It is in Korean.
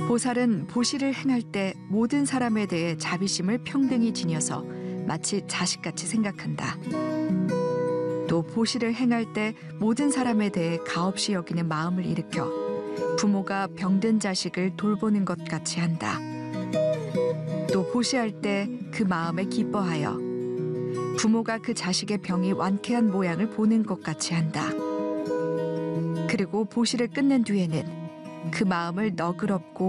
보살은 보시를 행할 때 모든 사람에 대해 자비심을 평등히 지녀서 마치 자식같이 생각한다. 또 보시를 행할 때 모든 사람에 대해 가없이 여기는 마음을 일으켜 부모가 병든 자식을 돌보는 것 같이 한다. 또 보시할 때 그 마음에 기뻐하여 부모가 그 자식의 병이 완쾌한 모양을 보는 것 같이 한다. 그리고 보시를 끝낸 뒤에는 그 마음을 너그럽고